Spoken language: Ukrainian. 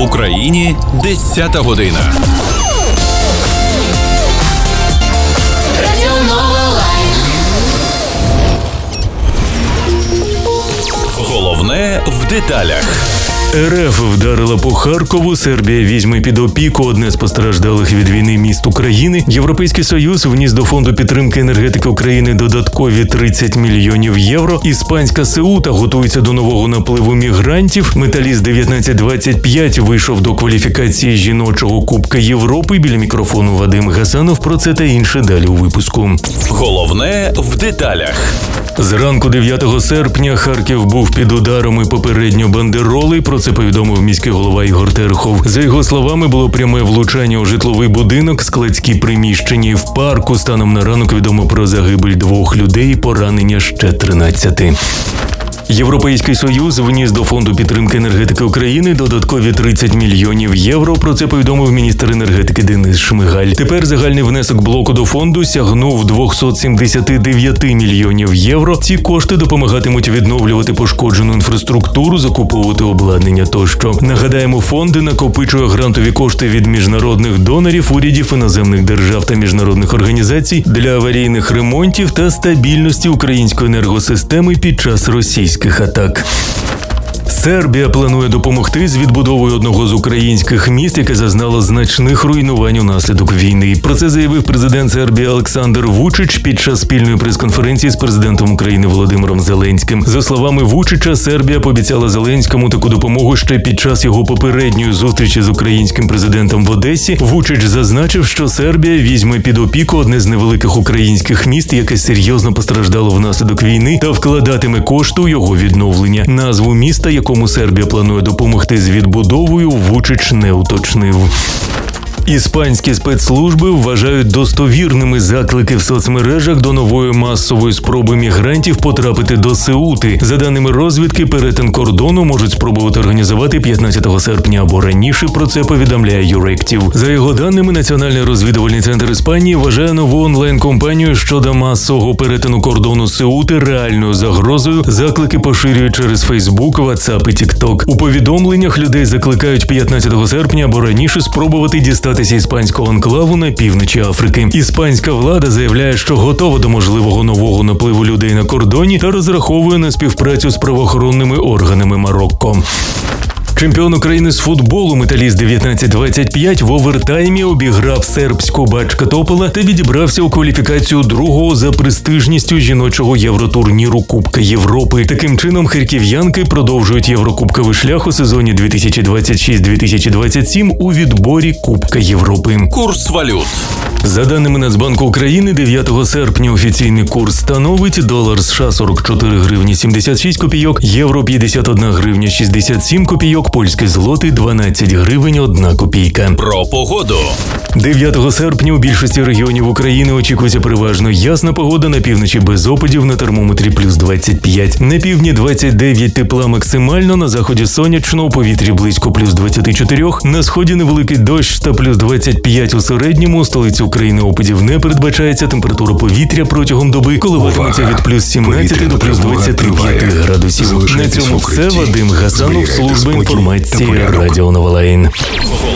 В Україні 10 година. Головне в деталях. РФ вдарила по Харкову, Сербія візьме під опіку одне з постраждалих від війни міст України. Європейський Союз вніс до Фонду підтримки енергетики України додаткові 30 мільйонів євро. Іспанська Сеута готується до нового напливу мігрантів. Металіст 1925 вийшов до кваліфікації жіночого Кубка Європи. Біля мікрофону Вадим Гасанов. Про це та інше далі у випуску. Головне в деталях. Зранку 9 серпня Харків був під ударами попередньо бандероли. Про це повідомив міський голова Ігор Терехов. За його словами, було пряме влучання у житловий будинок, складські приміщення і в парку. Станом на ранок відомо про загибель 2 людей і поранення ще 13. Європейський Союз вніс до Фонду підтримки енергетики України додаткові 30 мільйонів євро. Про це повідомив міністр енергетики Денис Шмигаль. Тепер загальний внесок блоку до фонду сягнув 279 мільйонів євро. Ці кошти допомагатимуть відновлювати пошкоджену інфраструктуру, закуповувати обладнання тощо. Нагадаємо, фонд накопичує грантові кошти від міжнародних донорів, урядів, іноземних держав та міжнародних організацій для аварійних ремонтів та стабільності української енергосистеми під час російських атак. Сербія планує допомогти з відбудовою одного з українських міст, яке зазнало значних руйнувань унаслідок війни. Про це заявив президент Сербії Олександр Вучич під час спільної прес-конференції з президентом України Володимиром Зеленським. За словами Вучича, Сербія пообіцяла Зеленському таку допомогу ще під час його попередньої зустрічі з українським президентом в Одесі. Вучич зазначив, що Сербія візьме під опіку одне з невеликих українських міст, яке серйозно постраждало внаслідок війни, та вкладатиме кошти у його відновлення. Назву міста, якому Сербія планує допомогти з відбудовою, Вучич не уточнив. Іспанські спецслужби вважають достовірними заклики в соцмережах до нової масової спроби мігрантів потрапити до Сеути. За даними розвідки, перетин кордону можуть спробувати організувати 15 серпня або раніше, про це повідомляє Юректів. За його даними, Національний розвідувальний центр Іспанії вважає нову онлайн-компанію щодо масового перетину кордону Сеути реальною загрозою. Заклики поширюють через Facebook, WhatsApp і TikTok. У повідомленнях людей закликають 15 серпня або раніше спробувати дістатися іспанського анклаву на півночі Африки. Іспанська влада заявляє, що готова до можливого нового напливу людей на кордоні та розраховує на співпрацю з правоохоронними органами Марокко. Чемпіон України з футболу металіст 1925 в овертаймі обіграв сербську Бачка Топола та відібрався у кваліфікацію другого за престижністю жіночого євротурніру Кубка Європи. Таким чином, харків'янки продовжують єврокубковий шлях у сезоні 2026-2027 у відборі Кубка Європи. Курс валют. За даними Нацбанку України, 9 серпня офіційний курс становить долар США 44 гривні 76 копійок, євро 51 гривня 67 копійок, польський злотий 12 гривень 1 копійка. Про погоду. 9 серпня у більшості регіонів України очікується переважно ясна погода, на півночі без опадів, на термометрі плюс 25. На півдні 29 тепла максимально, на заході сонячно, у повітрі близько плюс 24, на сході невеликий дощ та плюс 25 у середньому, у столиці України опадів не передбачається, температура повітря протягом доби коливатиметься від плюс 17 до плюс 25 градусів. На цьому все. Вадим Гасанов, служба інформації Радіо Новолайн.